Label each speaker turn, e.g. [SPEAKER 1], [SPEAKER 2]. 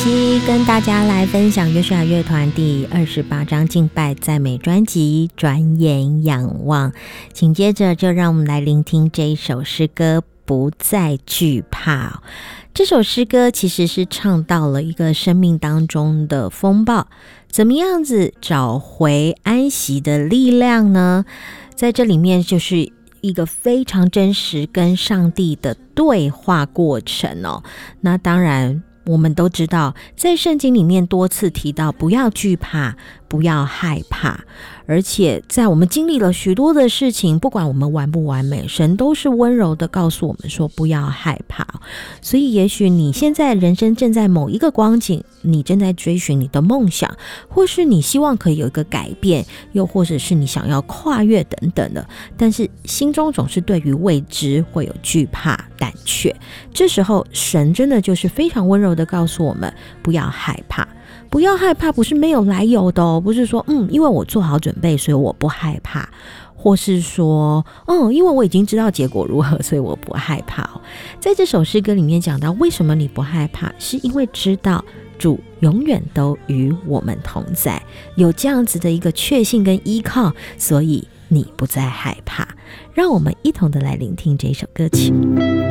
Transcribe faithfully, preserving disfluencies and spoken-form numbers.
[SPEAKER 1] 期跟大家来分享约书亚乐团第二十八张敬拜赞美专辑《转眼仰望》，紧接着就让我们来聆听这一首诗歌《不再惧怕》。这首诗歌其实是唱到了一个生命当中的风暴，怎么样子找回安息的力量呢？在这里面就是一个非常真实跟上帝的对话过程哦。那当然我们都知道，在圣经里面多次提到不要惧怕，不要害怕，而且在我们经历了许多的事情，不管我们完不完美，神都是温柔的告诉我们说不要害怕。所以也许你现在人生正在某一个光景，你正在追寻你的梦想，或是你希望可以有一个改变，又或者是你想要跨越等等的，但是心中总是对于未知会有惧怕胆怯，这时候神真的就是非常温柔的告诉我们不要害怕。不要害怕不是没有来由的哦，不是说嗯，因为我做好准备所以我不害怕，或是说嗯，因为我已经知道结果如何所以我不害怕哦。在这首诗歌里面讲到为什么你不害怕，是因为知道主永远都与我们同在，有这样子的一个确信跟依靠，所以你不再害怕。让我们一同的来聆听这首歌曲。